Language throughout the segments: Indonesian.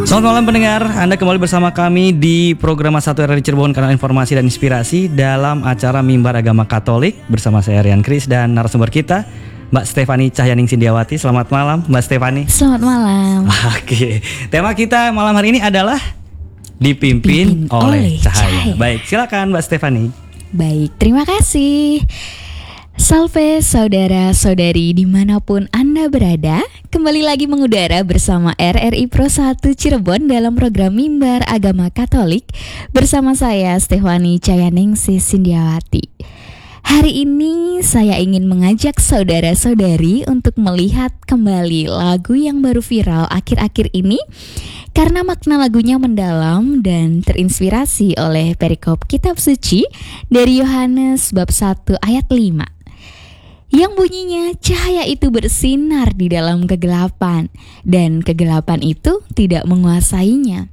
Selamat malam pendengar, Anda kembali bersama kami di program 1 RRI Cirebon, kanal informasi dan inspirasi dalam acara Mimbar Agama Katolik bersama saya Rian Kris dan narasumber kita Mbak Stefani Cahyaning Sindiawati. Selamat malam Mbak Stefani. Selamat malam. Oke, tema kita malam hari ini adalah dipimpin oleh cahaya. Baik, silakan Mbak Stefani. Baik, terima kasih. Salve saudara-saudari dimanapun Anda berada, kembali lagi mengudara bersama RRI Pro 1 Cirebon dalam program Mimbar Agama Katolik bersama saya Stefani Cahyaning Sindiawati. Hari ini saya ingin mengajak saudara-saudari untuk melihat kembali lagu yang baru viral akhir-akhir ini karena makna lagunya mendalam dan terinspirasi oleh perikop kitab suci dari Yohanes bab 1 ayat 5. Yang bunyinya, cahaya itu bersinar di dalam kegelapan, dan kegelapan itu tidak menguasainya.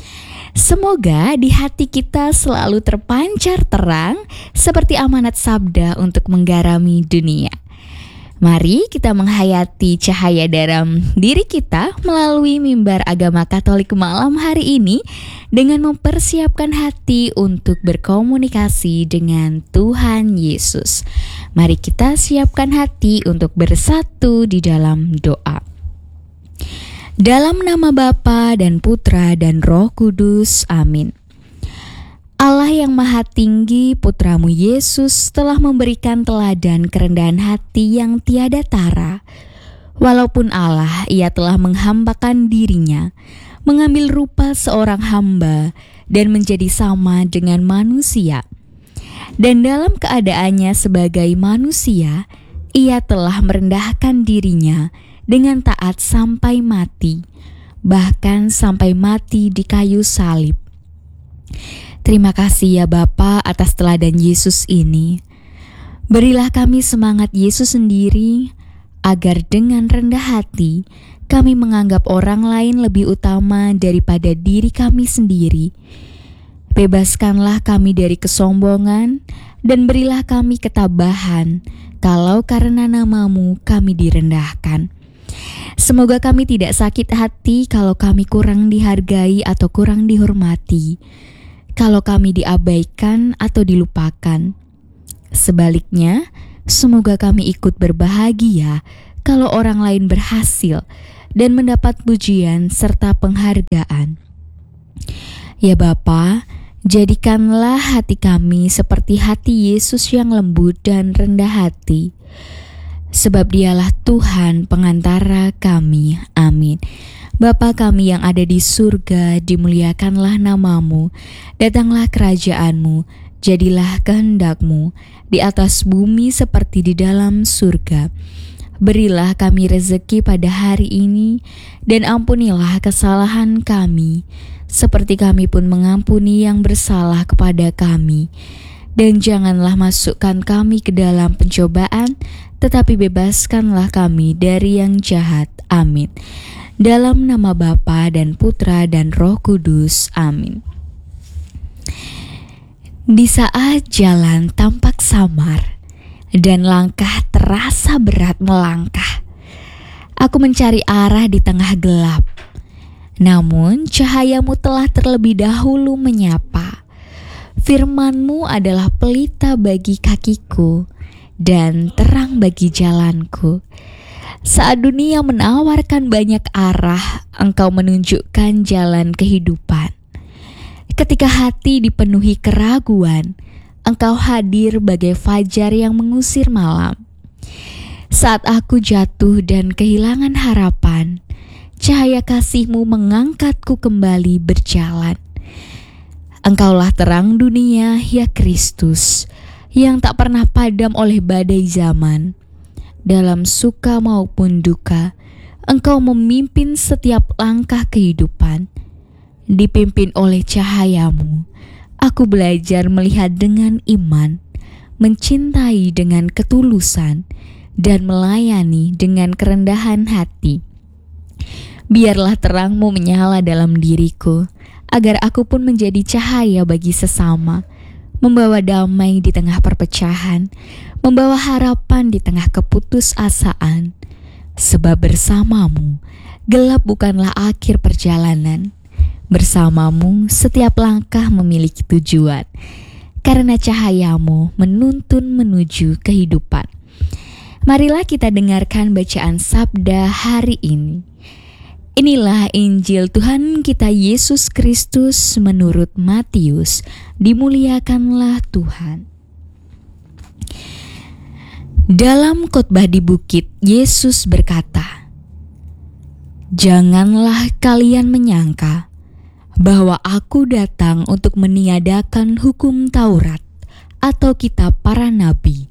Semoga di hati kita selalu terpancar terang seperti amanat sabda untuk menggarami dunia. Mari kita menghayati cahaya dalam diri kita melalui Mimbar Agama Katolik malam hari ini dengan mempersiapkan hati untuk berkomunikasi dengan Tuhan Yesus. Mari kita siapkan hati untuk bersatu di dalam doa. Dalam nama Bapa dan Putra dan Roh Kudus, amin. Allah yang Maha Tinggi, Putramu Yesus telah memberikan teladan kerendahan hati yang tiada tara. Walaupun Allah, Ia telah menghambakan dirinya, mengambil rupa seorang hamba dan menjadi sama dengan manusia. Dan dalam keadaannya sebagai manusia, Ia telah merendahkan dirinya dengan taat sampai mati, bahkan sampai mati di kayu salib. Terima kasih ya Bapa atas teladan Yesus ini. Berilah kami semangat Yesus sendiri, agar dengan rendah hati kami menganggap orang lain lebih utama daripada diri kami sendiri. Bebaskanlah kami dari kesombongan dan berilah kami ketabahan kalau karena nama-Mu kami direndahkan. Semoga kami tidak sakit hati kalau kami kurang dihargai atau kurang dihormati, kalau kami diabaikan atau dilupakan. Sebaliknya, semoga kami ikut berbahagia kalau orang lain berhasil dan mendapat pujian serta penghargaan. Ya Bapa, jadikanlah hati kami seperti hati Yesus yang lembut dan rendah hati, sebab Dialah Tuhan pengantara kami. Amin. Bapa kami yang ada di surga, dimuliakanlah nama-Mu, datanglah kerajaan-Mu, jadilah kehendak-Mu di atas bumi seperti di dalam surga. Berilah kami rezeki pada hari ini, dan ampunilah kesalahan kami, seperti kami pun mengampuni yang bersalah kepada kami. Dan janganlah masukkan kami ke dalam pencobaan, tetapi bebaskanlah kami dari yang jahat. Amin. Dalam nama Bapa dan Putra dan Roh Kudus, amin. Di saat jalan tampak samar dan langkah terasa berat melangkah, aku mencari arah di tengah gelap. Namun cahaya-Mu telah terlebih dahulu menyapa. Firman-Mu adalah pelita bagi kakiku dan terang bagi jalanku. Saat dunia menawarkan banyak arah, Engkau menunjukkan jalan kehidupan. Ketika hati dipenuhi keraguan, Engkau hadir bagai fajar yang mengusir malam. Saat aku jatuh dan kehilangan harapan, cahaya kasih-Mu mengangkatku kembali berjalan. Engkaulah terang dunia, ya Kristus, yang tak pernah padam oleh badai zaman. Dalam suka maupun duka, Engkau memimpin setiap langkah kehidupan. Dipimpin oleh cahaya-Mu, aku belajar melihat dengan iman, mencintai dengan ketulusan, dan melayani dengan kerendahan hati. Biarlah terang-Mu menyala dalam diriku, agar aku pun menjadi cahaya bagi sesama, membawa damai di tengah perpecahan, membawa harapan di tengah keputusasaan. Sebab bersama-Mu, gelap bukanlah akhir perjalanan, Bersamamu setiap langkah memiliki tujuan, karena cahayamu menuntun menuju kehidupan. Marilah kita dengarkan bacaan sabda hari ini. Inilah Injil Tuhan kita Yesus Kristus menurut Matius. Dimuliakanlah Tuhan. Dalam khotbah di bukit, Yesus berkata, "Janganlah kalian menyangka bahwa aku datang untuk meniadakan hukum Taurat atau kitab para nabi.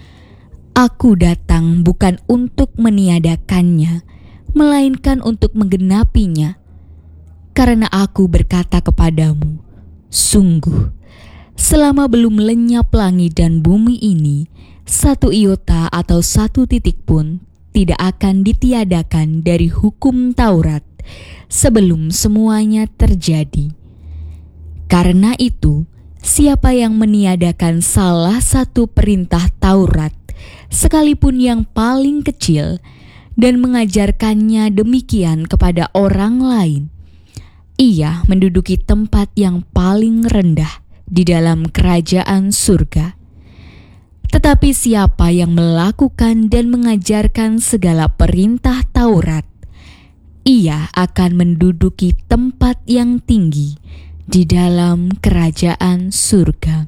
Aku datang bukan untuk meniadakannya, melainkan untuk menggenapinya. Karena aku berkata kepadamu, sungguh, selama belum lenyap langit dan bumi ini, satu iota atau satu titik pun tidak akan ditiadakan dari hukum Taurat sebelum semuanya terjadi. Karena itu, siapa yang meniadakan salah satu perintah Taurat, sekalipun yang paling kecil, dan mengajarkannya demikian kepada orang lain, ia menduduki tempat yang paling rendah di dalam kerajaan surga. Tetapi siapa yang melakukan dan mengajarkan segala perintah Taurat, ia akan menduduki tempat yang tinggi di dalam kerajaan surga."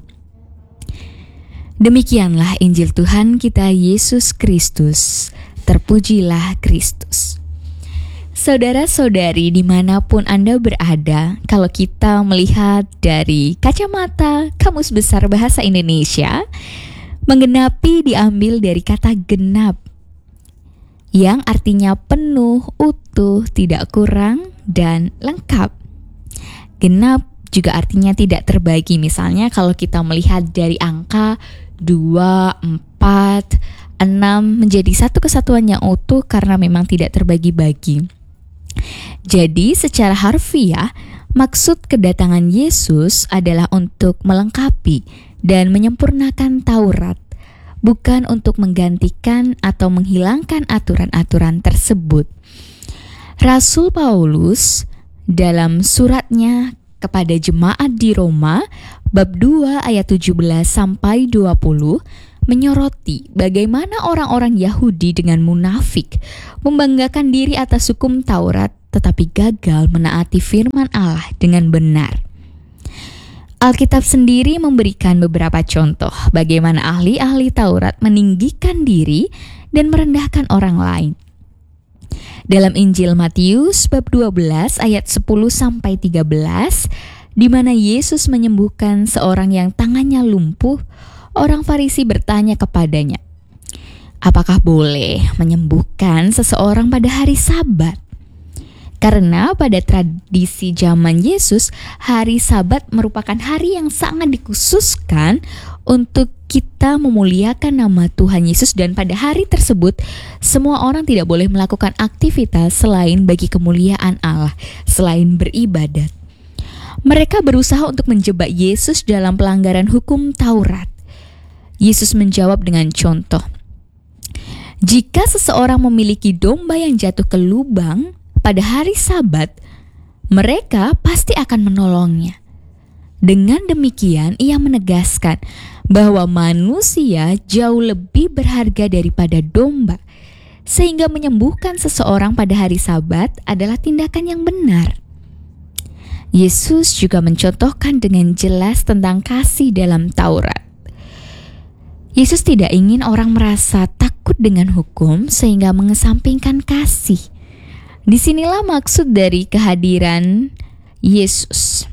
Demikianlah Injil Tuhan kita Yesus Kristus. Terpujilah Kristus. Saudara-saudari dimanapun Anda berada, kalau kita melihat dari kacamata Kamus Besar Bahasa Indonesia, menggenapi diambil dari kata genap, yang artinya penuh, utuh, tidak kurang, dan lengkap. Genap juga artinya tidak terbagi. Misalnya kalau kita melihat dari angka 2, 4, 6 menjadi satu kesatuan yang utuh karena memang tidak terbagi-bagi. Jadi secara harfiah, maksud kedatangan Yesus adalah untuk melengkapi dan menyempurnakan Taurat, bukan untuk menggantikan atau menghilangkan aturan-aturan tersebut. Rasul Paulus dalam suratnya kepada jemaat di Roma, bab 2 ayat 17 sampai 20, menyoroti bagaimana orang-orang Yahudi dengan munafik membanggakan diri atas hukum Taurat tetapi gagal menaati firman Allah dengan benar. Alkitab sendiri memberikan beberapa contoh bagaimana ahli-ahli Taurat meninggikan diri dan merendahkan orang lain. Dalam Injil Matius bab 12 ayat 10 sampai 13, di mana Yesus menyembuhkan seorang yang tangannya lumpuh, orang Farisi bertanya kepadanya, "Apakah boleh menyembuhkan seseorang pada hari Sabat?" Karena pada tradisi zaman Yesus, hari Sabat merupakan hari yang sangat dikhususkan untuk kita memuliakan nama Tuhan Yesus, dan pada hari tersebut semua orang tidak boleh melakukan aktivitas selain bagi kemuliaan Allah, selain beribadat. Mereka berusaha untuk menjebak Yesus dalam pelanggaran hukum Taurat. Yesus menjawab dengan contoh, "Jika seseorang memiliki domba yang jatuh ke lubang pada hari Sabat, mereka pasti akan menolongnya." Dengan demikian, ia menegaskan bahwa manusia jauh lebih berharga daripada domba, sehingga menyembuhkan seseorang pada hari Sabat adalah tindakan yang benar. Yesus juga mencontohkan dengan jelas tentang kasih dalam Taurat. Yesus tidak ingin orang merasa takut dengan hukum sehingga mengesampingkan kasih. Disinilah maksud dari kehadiran Yesus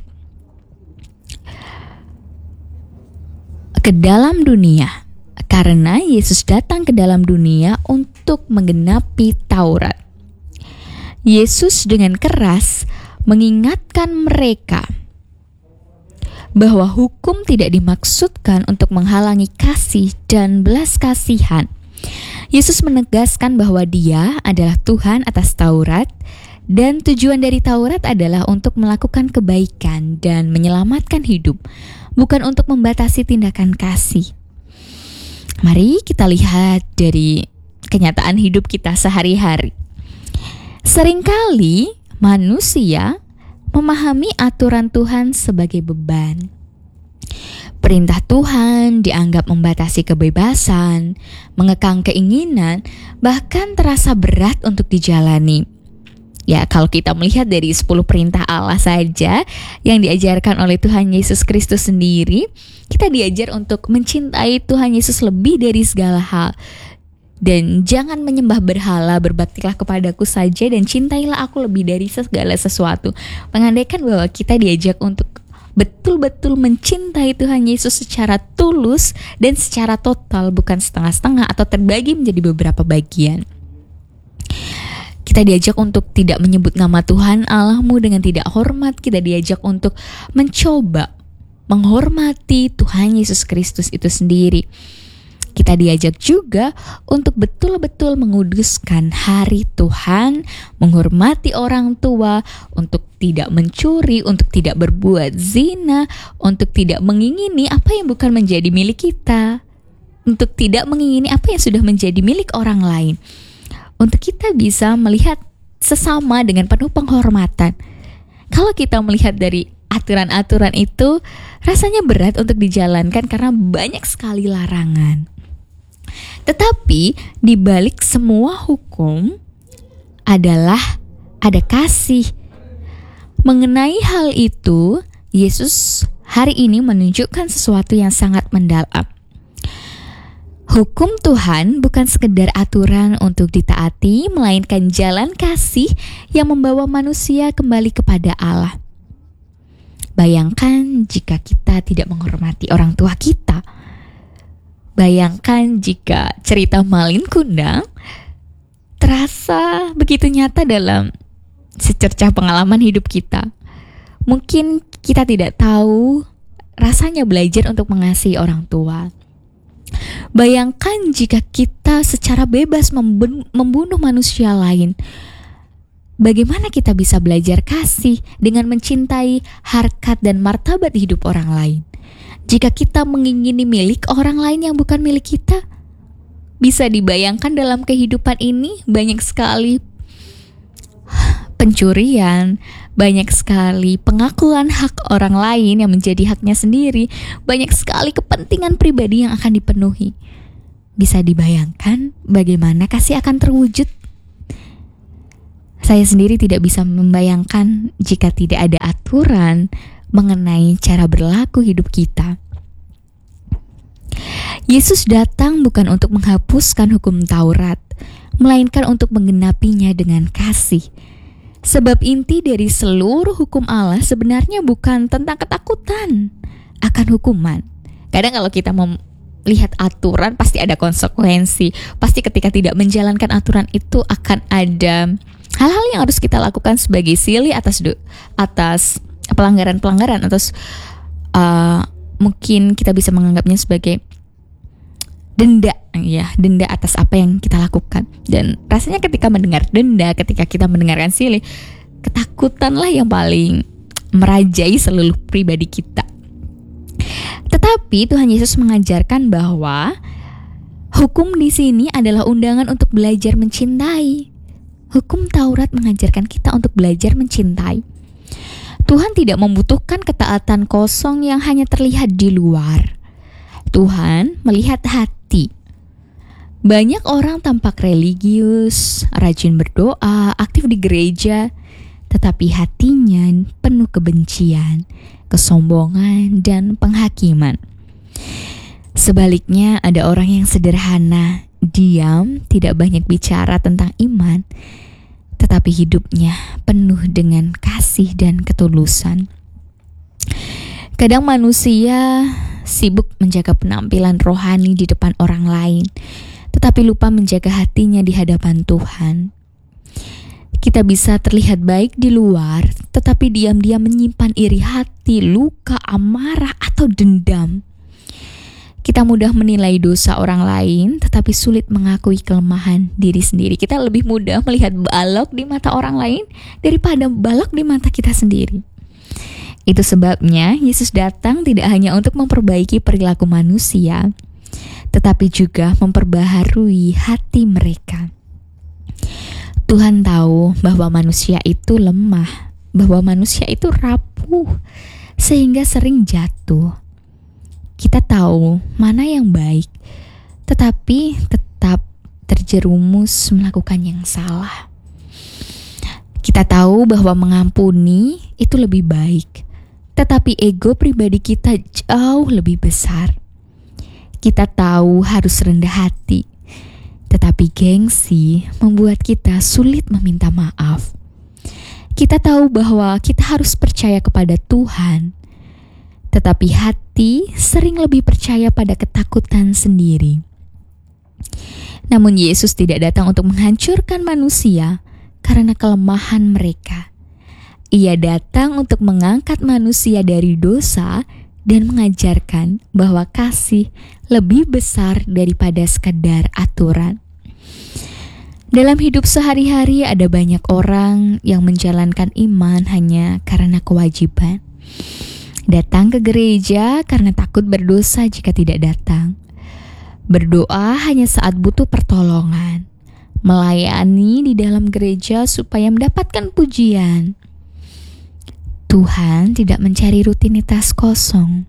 ke dalam dunia, karena Yesus datang ke dalam dunia untuk menggenapi Taurat. Yesus dengan keras mengingatkan mereka bahwa hukum tidak dimaksudkan untuk menghalangi kasih dan belas kasihan. Yesus menegaskan bahwa Dia adalah Tuhan atas Taurat, dan tujuan dari Taurat adalah untuk melakukan kebaikan dan menyelamatkan hidup, bukan untuk membatasi tindakan kasih. Mari kita lihat dari kenyataan hidup kita sehari-hari. Seringkali manusia memahami aturan Tuhan sebagai beban. Perintah Tuhan dianggap membatasi kebebasan, mengekang keinginan, bahkan terasa berat untuk dijalani. Ya, kalau kita melihat dari 10 perintah Allah saja yang diajarkan oleh Tuhan Yesus Kristus sendiri, kita diajar untuk mencintai Tuhan Yesus lebih dari segala hal. Dan jangan menyembah berhala, berbaktilah kepadaku saja dan cintailah aku lebih dari segala sesuatu. Mengandaikan bahwa kita diajak untuk betul-betul mencintai Tuhan Yesus secara tulus dan secara total, bukan setengah-setengah atau terbagi menjadi beberapa bagian. Kita diajak untuk tidak menyebut nama Tuhan Allahmu dengan tidak hormat. Kita diajak untuk mencoba menghormati Tuhan Yesus Kristus itu sendiri. Kita diajak juga untuk betul-betul menguduskan hari Tuhan, menghormati orang tua, untuk tidak mencuri, untuk tidak berbuat zina, untuk tidak mengingini apa yang bukan menjadi milik kita, untuk tidak mengingini apa yang sudah menjadi milik orang lain, untuk kita bisa melihat sesama dengan penuh penghormatan. Kalau kita melihat dari aturan-aturan itu, rasanya berat untuk dijalankan karena banyak sekali larangan. Tetapi di balik semua hukum adalah ada kasih. Mengenai hal itu, Yesus hari ini menunjukkan sesuatu yang sangat mendalam. Hukum Tuhan bukan sekedar aturan untuk ditaati, melainkan jalan kasih yang membawa manusia kembali kepada Allah. Bayangkan jika kita tidak menghormati orang tua kita. Bayangkan jika cerita Malin Kundang terasa begitu nyata dalam secercah pengalaman hidup kita. Mungkin kita tidak tahu rasanya belajar untuk mengasihi orang tua. Bayangkan jika kita secara bebas membunuh manusia lain. Bagaimana kita bisa belajar kasih dengan mencintai harkat dan martabat hidup orang lain? Jika kita mengingini milik orang lain yang bukan milik kita, bisa dibayangkan dalam kehidupan ini banyak sekali pencurian, banyak sekali pengakuan hak orang lain yang menjadi haknya sendiri, banyak sekali kepentingan pribadi yang akan dipenuhi. Bisa dibayangkan bagaimana kasih akan terwujud? Saya sendiri tidak bisa membayangkan jika tidak ada aturan mengenai cara berlaku hidup kita. Yesus datang bukan untuk menghapuskan hukum Taurat, melainkan untuk menggenapinya dengan kasih. Sebab inti dari seluruh hukum Allah sebenarnya bukan tentang ketakutan akan hukuman. Kadang kalau kita melihat aturan pasti ada konsekuensi. Pasti ketika tidak menjalankan aturan itu akan ada hal-hal yang harus kita lakukan sebagai silih atas pelanggaran-pelanggaran, atau mungkin kita bisa menganggapnya sebagai denda atas apa yang kita lakukan. Dan rasanya ketika mendengar denda, ketika kita mendengarkan silih, ketakutanlah yang paling merajai seluruh pribadi kita. Tetapi Tuhan Yesus mengajarkan bahwa hukum di sini adalah undangan untuk belajar mencintai. Hukum Taurat mengajarkan kita untuk belajar mencintai. Tuhan tidak membutuhkan ketaatan kosong yang hanya terlihat di luar. Tuhan melihat hati. Banyak orang tampak religius, rajin berdoa, aktif di gereja, tetapi hatinya penuh kebencian, kesombongan, dan penghakiman. Sebaliknya, ada orang yang sederhana, diam, tidak banyak bicara tentang iman, tetapi hidupnya penuh dengan kasih dan ketulusan. Kadang manusia sibuk menjaga penampilan rohani di depan orang lain, tetapi lupa menjaga hatinya di hadapan Tuhan. Kita bisa terlihat baik di luar, tetapi diam-diam menyimpan iri hati, luka, amarah, atau dendam. Kita mudah menilai dosa orang lain, tetapi sulit mengakui kelemahan diri sendiri. Kita lebih mudah melihat balok di mata orang lain daripada balok di mata kita sendiri. Itu sebabnya Yesus datang tidak hanya untuk memperbaiki perilaku manusia, tetapi juga memperbaharui hati mereka. Tuhan tahu bahwa manusia itu lemah, bahwa manusia itu rapuh sehingga sering jatuh. Kita tahu mana yang baik, tetapi tetap terjerumus melakukan yang salah. Kita tahu bahwa mengampuni itu lebih baik, tetapi ego pribadi kita jauh lebih besar. Kita tahu harus rendah hati, tetapi gengsi membuat kita sulit meminta maaf. Kita tahu bahwa kita harus percaya kepada Tuhan, tetapi hati sering lebih percaya pada ketakutan sendiri. Namun Yesus tidak datang untuk menghancurkan manusia karena kelemahan mereka. Ia datang untuk mengangkat manusia dari dosa dan mengajarkan bahwa kasih lebih besar daripada sekadar aturan. Dalam hidup sehari-hari ada banyak orang yang menjalankan iman hanya karena kewajiban. Datang ke gereja karena takut berdosa jika tidak datang. Berdoa hanya saat butuh pertolongan. Melayani di dalam gereja supaya mendapatkan pujian. Tuhan tidak mencari rutinitas kosong.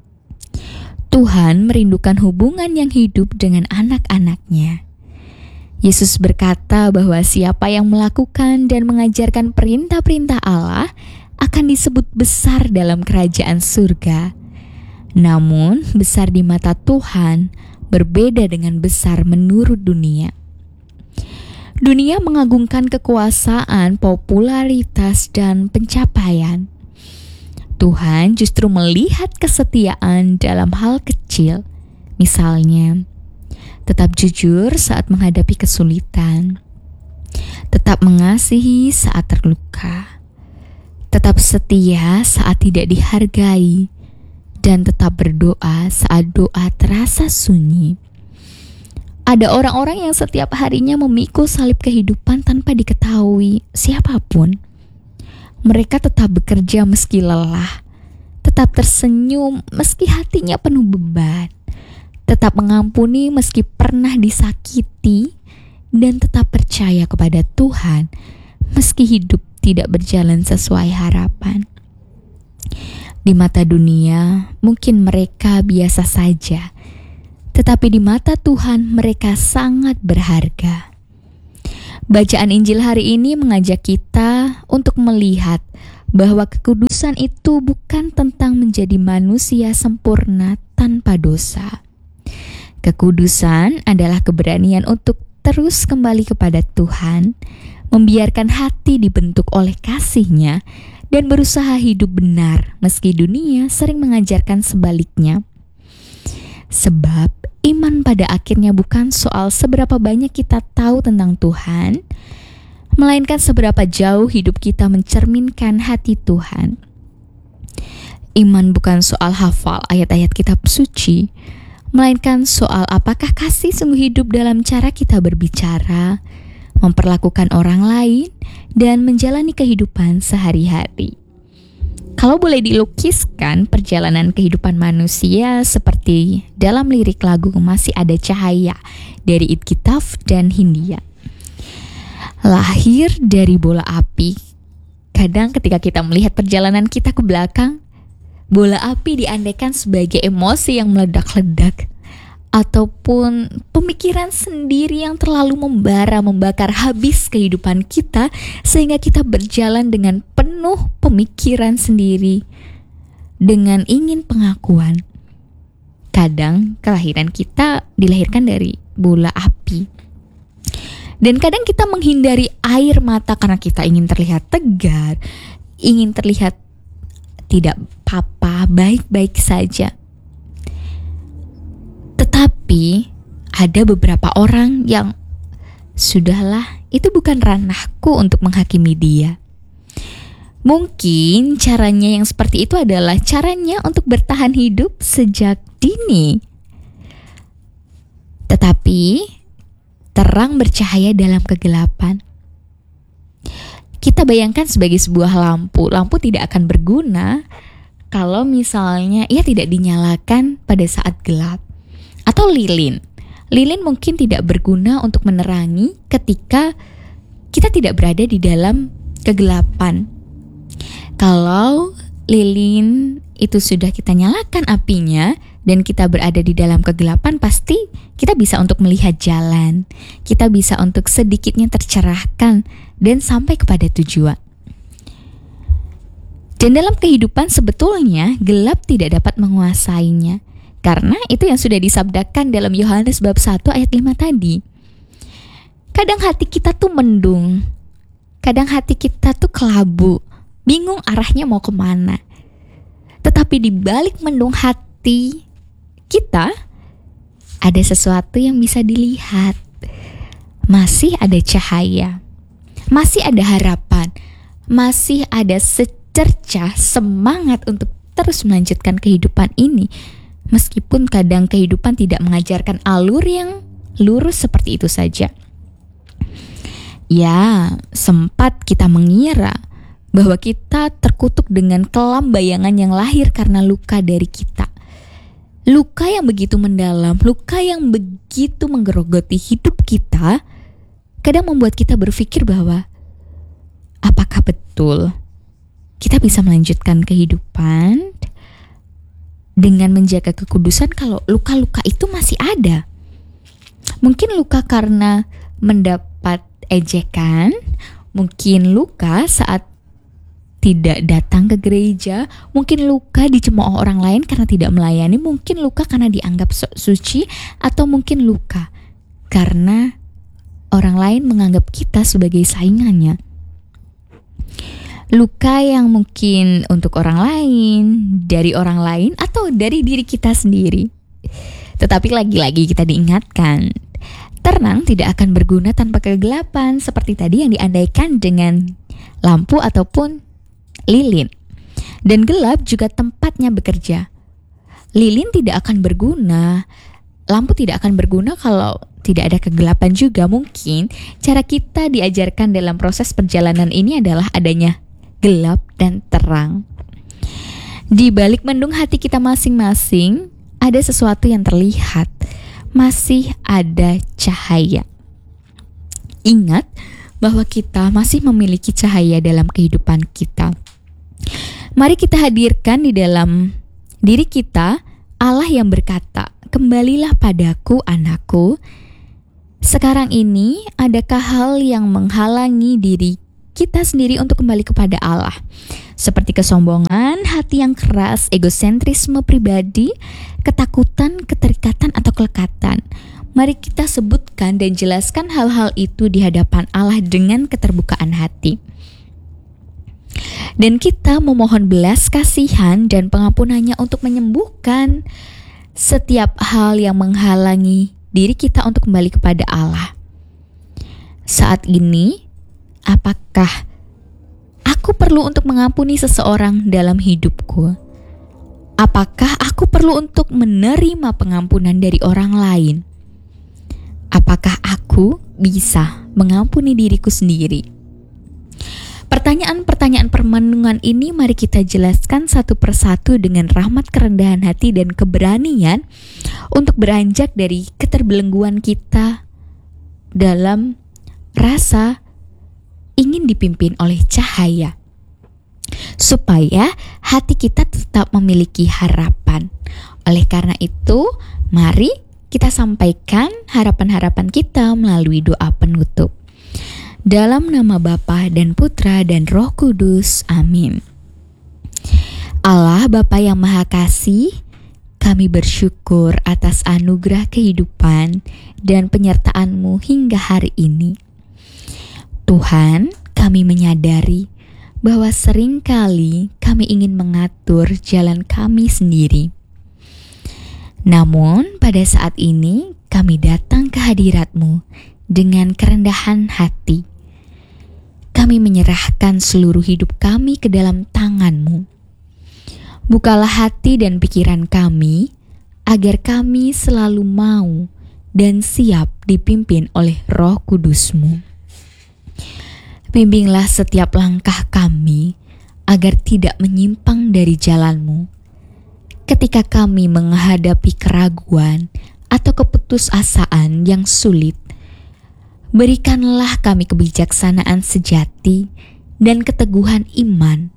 Tuhan merindukan hubungan yang hidup dengan anak-anaknya. Yesus berkata bahwa siapa yang melakukan dan mengajarkan perintah-perintah Allah akan disebut besar dalam kerajaan surga. Namun, besar di mata Tuhan berbeda dengan besar menurut dunia. Dunia mengagungkan kekuasaan, popularitas, dan pencapaian. Tuhan justru melihat kesetiaan dalam hal kecil. Misalnya, tetap jujur saat menghadapi kesulitan, tetap mengasihi saat terluka, tetap setia saat tidak dihargai, dan tetap berdoa saat doa terasa sunyi. Ada orang-orang yang setiap harinya memikul salib kehidupan tanpa diketahui siapapun. Mereka tetap bekerja meski lelah, tetap tersenyum meski hatinya penuh beban, tetap mengampuni meski pernah disakiti, dan tetap percaya kepada Tuhan meski hidup tidak berjalan sesuai harapan. Di mata dunia, mungkin mereka biasa saja, tetapi di mata Tuhan mereka sangat berharga. Bacaan Injil hari ini mengajak kita untuk melihat bahwa kekudusan itu bukan tentang menjadi manusia sempurna tanpa dosa. Kekudusan adalah keberanian untuk terus kembali kepada Tuhan, membiarkan hati dibentuk oleh kasih-Nya, dan berusaha hidup benar meski dunia sering mengajarkan sebaliknya. Sebab iman pada akhirnya bukan soal seberapa banyak kita tahu tentang Tuhan, melainkan seberapa jauh hidup kita mencerminkan hati Tuhan. Iman bukan soal hafal ayat-ayat kitab suci, melainkan soal apakah kasih sungguh hidup dalam cara kita berbicara, memperlakukan orang lain, dan menjalani kehidupan sehari-hari. Kalau boleh dilukiskan perjalanan kehidupan manusia seperti dalam lirik lagu Masih Ada Cahaya dari It Kitaf dan Hindia. Lahir dari bola api. Kadang ketika kita melihat perjalanan kita ke belakang, bola api diandaikan sebagai emosi yang meledak-ledak, ataupun pemikiran sendiri yang terlalu membakar habis kehidupan kita, sehingga kita berjalan dengan penuh pemikiran sendiri, dengan ingin pengakuan. Kadang kelahiran kita dilahirkan dari bola api, dan kadang kita menghindari air mata karena kita ingin terlihat tegar, ingin terlihat tidak apa-apa, baik-baik saja. Tetapi ada beberapa orang yang sudahlah, itu bukan ranahku untuk menghakimi dia. Mungkin caranya yang seperti itu adalah caranya untuk bertahan hidup sejak dini. Tetapi terang bercahaya dalam kegelapan. Kita bayangkan sebagai sebuah lampu. Lampu tidak akan berguna kalau misalnya ia tidak dinyalakan pada saat gelap. Atau lilin. Lilin mungkin tidak berguna untuk menerangi ketika kita tidak berada di dalam kegelapan. Kalau lilin itu sudah kita nyalakan apinya dan kita berada di dalam kegelapan, pasti kita bisa untuk melihat jalan. Kita bisa untuk sedikitnya tercerahkan dan sampai kepada tujuan. Dan dalam kehidupan sebetulnya gelap tidak dapat menguasainya. Karena itu yang sudah disabdakan dalam Yohanes bab 1 ayat 5 tadi. Kadang hati kita tuh mendung. Kadang hati kita tuh kelabu. Bingung arahnya mau kemana. Tetapi di balik mendung hati kita, ada sesuatu yang bisa dilihat. Masih ada cahaya. Masih ada harapan. Masih ada secercah semangat untuk terus melanjutkan kehidupan ini. Meskipun kadang kehidupan tidak mengajarkan alur yang lurus seperti itu saja. Ya, sempat kita mengira bahwa kita terkutuk dengan kelam bayangan yang lahir karena luka dari kita. Luka yang begitu mendalam, luka yang begitu menggerogoti hidup kita, kadang membuat kita berpikir bahwa apakah betul kita bisa melanjutkan kehidupan dengan menjaga kekudusan kalau luka-luka itu masih ada. Mungkin luka karena mendapat ejekan, mungkin luka saat tidak datang ke gereja, mungkin luka dicemooh orang lain karena tidak melayani, mungkin luka karena dianggap suci, atau mungkin luka karena orang lain menganggap kita sebagai saingannya. Luka yang mungkin untuk orang lain, dari orang lain, atau dari diri kita sendiri. Tetapi lagi-lagi kita diingatkan, terang tidak akan berguna tanpa kegelapan, seperti tadi yang diandaikan dengan lampu ataupun lilin. Dan gelap juga tempatnya bekerja. Lilin tidak akan berguna, lampu tidak akan berguna kalau tidak ada kegelapan juga. Mungkin cara kita diajarkan dalam proses perjalanan ini adalah adanya gelap dan terang. Di balik mendung hati kita masing-masing ada sesuatu yang terlihat. Masih ada cahaya. Ingat bahwa kita masih memiliki cahaya dalam kehidupan kita. Mari kita hadirkan di dalam diri kita Allah yang berkata, "Kembalilah padaku, anakku." Sekarang ini adakah hal yang menghalangi diri kita sendiri untuk kembali kepada Allah? Seperti kesombongan, hati yang keras, egosentrisme pribadi, ketakutan, keterikatan, atau kelekatan. Mari kita sebutkan dan jelaskan hal-hal itu di hadapan Allah dengan keterbukaan hati. Dan kita memohon belas kasihan dan pengampunannya untuk menyembuhkan setiap hal yang menghalangi diri kita untuk kembali kepada Allah. Saat ini, apakah aku perlu untuk mengampuni seseorang dalam hidupku? Apakah aku perlu untuk menerima pengampunan dari orang lain? Apakah aku bisa mengampuni diriku sendiri? Pertanyaan-pertanyaan permenungan ini mari kita jelaskan satu persatu dengan rahmat kerendahan hati dan keberanian untuk beranjak dari keterbelengguan kita dalam rasa ingin dipimpin oleh cahaya, supaya hati kita tetap memiliki harapan. Oleh karena itu, mari kita sampaikan harapan-harapan kita melalui doa penutup. Dalam nama Bapa dan Putra dan Roh Kudus. Amin. Allah Bapa yang Maha Kasih, kami bersyukur atas anugerah kehidupan dan penyertaan-Mu hingga hari ini. Tuhan, kami menyadari bahwa seringkali kami ingin mengatur jalan kami sendiri. Namun pada saat ini kami datang ke hadirat-Mu dengan kerendahan hati. Kami menyerahkan seluruh hidup kami ke dalam tangan-Mu. Bukalah hati dan pikiran kami agar kami selalu mau dan siap dipimpin oleh Roh Kudus-Mu. Bimbinglah setiap langkah kami agar tidak menyimpang dari jalan-Mu. Ketika kami menghadapi keraguan atau keputusasaan yang sulit, berikanlah kami kebijaksanaan sejati dan keteguhan iman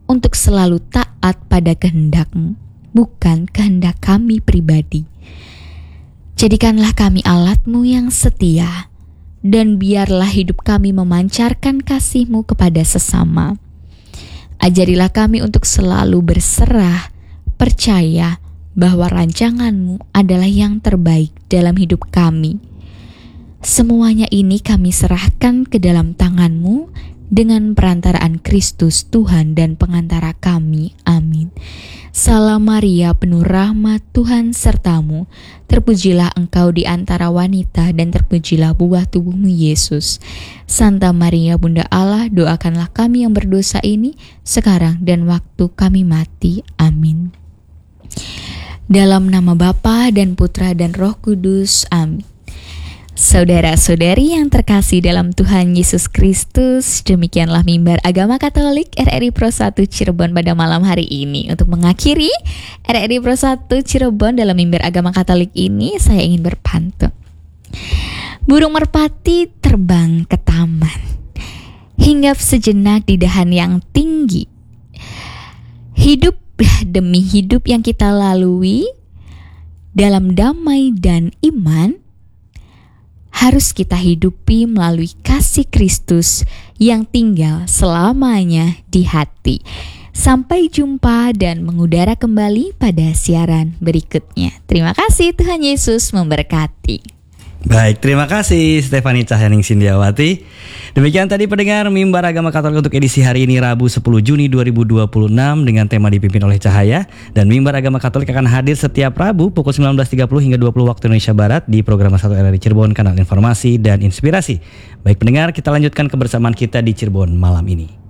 untuk selalu taat pada kehendak-Mu, bukan kehendak kami pribadi. Jadikanlah kami alat-Mu yang setia, dan biarlah hidup kami memancarkan kasih-Mu kepada sesama. Ajarilah kami untuk selalu berserah, percaya bahwa rancangan-Mu adalah yang terbaik dalam hidup kami. Semuanya ini kami serahkan ke dalam tangan-Mu dengan perantaraan Kristus Tuhan dan pengantara kami. Amin. Salam Maria, penuh rahmat, Tuhan sertamu. Terpujilah engkau di antara wanita dan terpujilah buah tubuhmu Yesus. Santa Maria Bunda Allah, doakanlah kami yang berdosa ini sekarang dan waktu kami mati. Amin. Dalam nama Bapa dan Putra dan Roh Kudus. Amin. Saudara-saudari yang terkasih dalam Tuhan Yesus Kristus, demikianlah Mimbar Agama Katolik RRI Pro 1 Cirebon pada malam hari ini. Untuk mengakhiri RRI Pro 1 Cirebon dalam Mimbar Agama Katolik ini, saya ingin berpantun. Burung merpati terbang ke taman, hinggap sejenak di dahan yang tinggi. Hidup demi hidup yang kita lalui dalam damai dan iman harus kita hidupi melalui kasih Kristus yang tinggal selamanya di hati. Sampai jumpa dan mengudara kembali pada siaran berikutnya. Terima kasih, Tuhan Yesus memberkati. Baik, terima kasih Stefani Cahyaning Sindiawati. Demikian tadi pendengar Mimbar Agama Katolik untuk edisi hari ini Rabu 10 Juni 2026 dengan tema dipimpin oleh Cahaya. Dan Mimbar Agama Katolik akan hadir setiap Rabu pukul 19.30 hingga 20 waktu Indonesia Barat di program 1 RRI Cirebon, kanal informasi dan inspirasi. Baik pendengar, kita lanjutkan kebersamaan kita di Cirebon malam ini.